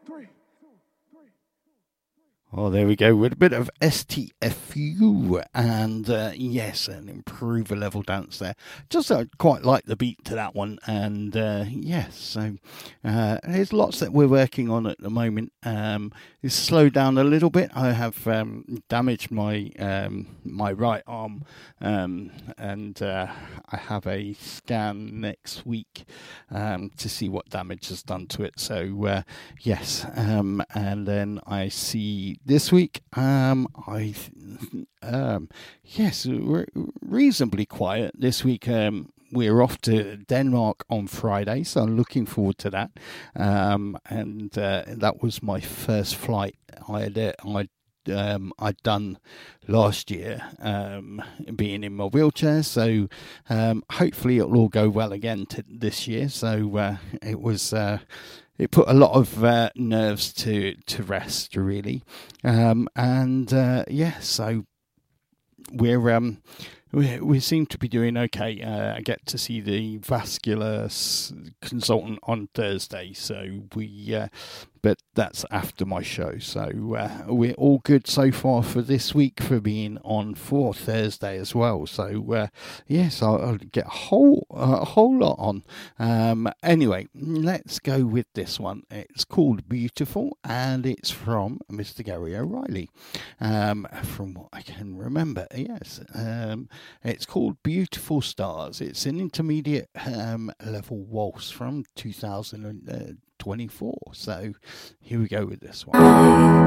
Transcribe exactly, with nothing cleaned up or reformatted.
Oh, there we go, with a bit of S T F U, and uh, yes, an improver level dance there. Just uh, quite like the beat to that one, and uh, yes, so uh, there's lots that we're working on at the moment. Um, it's slowed down a little bit. I have um, damaged my um, my right arm, um, and uh, I have a scan next week um, to see what damage has done to it. So uh, yes, um, and then I see. This week, um, I, um, yes, re- reasonably quiet this week. Um, we're off to Denmark on Friday, so I'm looking forward to that. Um, and uh, that was my first flight I had. I Um, I'd done last year, um, being in my wheelchair, so um, hopefully it'll all go well again to this year. So uh, it was. Uh, It put a lot of uh, nerves to, to rest, really, um, and uh, yeah. So we're um, we we seem to be doing okay. Uh, I get to see the vascular consultant on Thursday, so we. Uh, but that's after my show, so uh, we're all good so far for this week for being on for Thursday as well. So uh, yes, I'll, I'll get a whole uh, a whole lot on. Um, anyway, let's go with this one. It's called Beautiful, and it's from Mister Gary O'Reilly. Um, from what I can remember, yes, um, it's called Beautiful Stars. It's an intermediate um, level waltz from two thousand twenty-four. So here we go with this one.